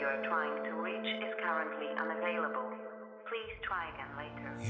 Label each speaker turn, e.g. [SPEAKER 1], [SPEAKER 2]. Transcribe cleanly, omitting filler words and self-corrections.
[SPEAKER 1] are trying to reach is currently unavailable. Please try again later.